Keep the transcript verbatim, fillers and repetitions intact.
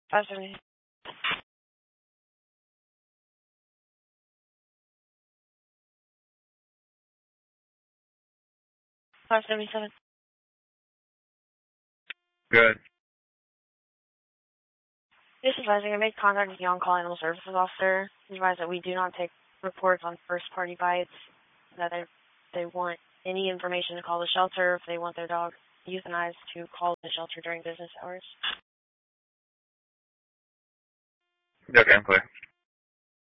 five seventy. five seventy-seven. Good. This is advising I made contact with the on-call animal services officer. He advised that we do not take reports on first-party bites, that they, they want any information to call the shelter. If they want their dog euthanized, to call the shelter during business hours. Okay, I'm clear.